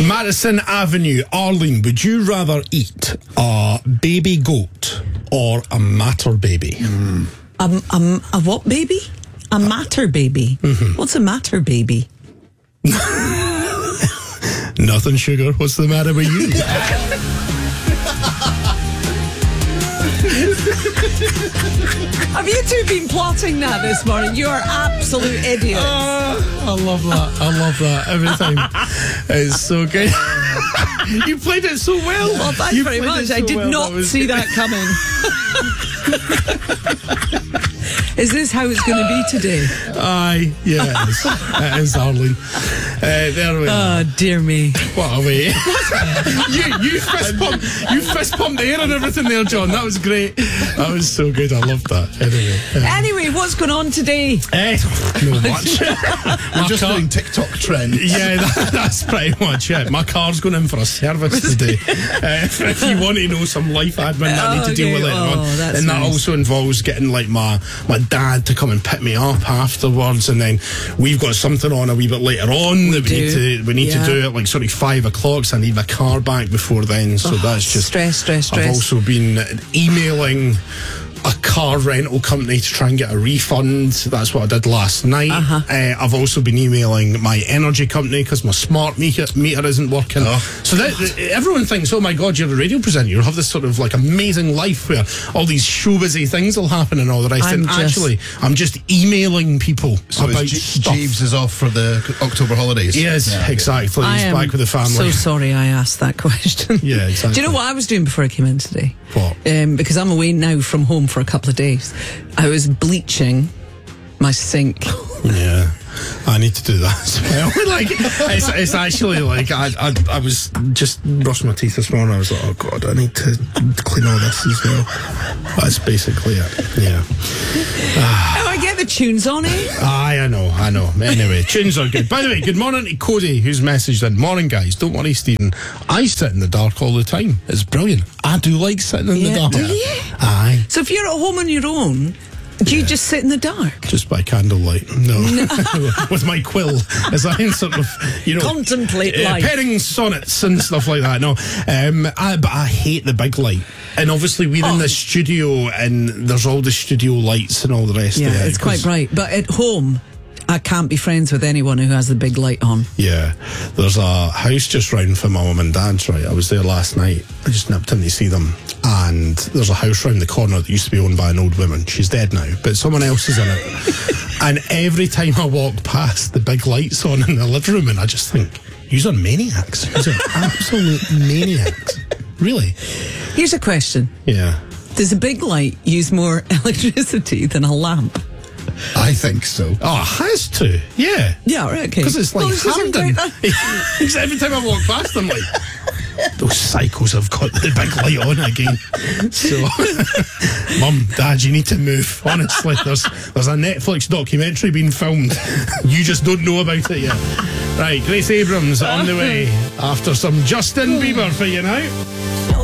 Madison Avenue, Arlene, would you rather eat a baby goat or a matter baby? A what baby? A matter baby. What's a matter baby? Nothing, sugar. What's the matter with you? Have you two been plotting that this morning? You are absolute idiots. I love that. I love that every time. It's so good. You played it so well. Well, thanks You very played much. it so I did well. not That was see good. that coming. Is this how it's going to be today? Aye, yeah, it is, Arlene. There we are. Oh, dear me. What a way. you fist pumped the air and everything there, John. That was great. That was so good. I loved that. Anyway, what's going on today? Not much. We're just doing TikTok trends. Yeah, that's pretty much it. My car's going in for a service today. If you want to know some life admin that I need to deal with later on. That's And that nice. also involves getting like my dad to come and pick me up afterwards, and then we've got something on a wee bit later on that we need to do at like sort of 5 o'clock, so I need my car back before then. So that's just stress. I've also been emailing a car rental company to try and get a refund. That's what I did last night. I've also been emailing my energy company because my smart meter isn't working. So everyone thinks, oh my God, you're a radio presenter. You'll have this sort of like amazing life where all these show busy things will happen and all the rest. I'm just emailing people So about stuff. Jeeves is off for the October holidays. Yes, exactly. He's back with the family. So sorry I asked that question. Yeah, exactly. Do you know what I was doing before I came in today? What? Because I'm away now from home for a couple of days. I was bleaching my sink. Yeah, I need to do that as well. Like, it's actually like I was just brushing my teeth this morning. I was like, oh God, I need to clean all this as well. That's basically it. Yeah. Oh, I get the tunes on, eh? Aye, I know. Anyway, tunes are good. By the way, good morning to Cody, who's messaged in. Morning, guys. Don't worry, Stephen. I sit in the dark all the time. It's brilliant. I do like sitting in the dark. Do you? Aye. So if you're at home on your own, do you just sit in the dark? Just by candlelight. No. With my quill. As I sort of, Contemplate life. penning sonnets and stuff like that. No. But I hate the big light. And obviously we're in the studio and there's all the studio lights and all the rest of it. Yeah, it's quite bright. But at home, I can't be friends with anyone who has the big light on. Yeah. There's a house just round for my mum and dad's, right? I was there last night. I just nipped in to see them. And there's a house round the corner that used to be owned by an old woman. She's dead now, but someone else is in it. And every time I walk past, the big lights on in the living room, and I just think, yous are maniacs. Yous are absolute maniacs. Really? Here's a question. Yeah. Does a big light use more electricity than a lamp? I think so. Oh, it has to. Yeah. Yeah, right, okay. Because it's like this isn't Hamden. great. Because every time I walk past, I'm like, those psychos have got the big light on again. So, Mum, Dad, you need to move. Honestly, there's a Netflix documentary being filmed. You just don't know about it yet. Right, Grace Abrams on the way after some Justin Bieber for you now.